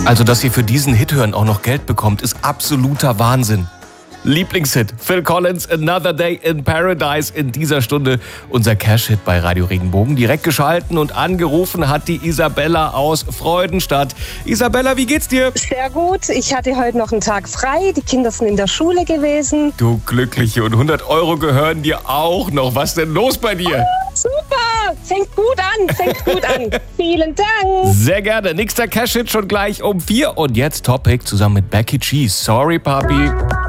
Also, dass ihr für diesen Hit hören auch noch Geld bekommt, ist absoluter Wahnsinn. Lieblingshit, Phil Collins, Another Day in Paradise in dieser Stunde. Unser Cash-Hit bei Radio Regenbogen. Direkt geschalten und angerufen hat die Isabella aus Freudenstadt. Isabella, wie geht's dir? Sehr gut. Ich hatte heute noch einen Tag frei. Die Kinder sind in der Schule gewesen. Du Glückliche, und 100 € gehören dir auch noch. Was denn los bei dir? Oh, super, fängt gut an. Vielen Dank. Sehr gerne. Nächster Cash-Hit schon gleich um 4. Und jetzt Topic zusammen mit Becky G. Sorry, Papi.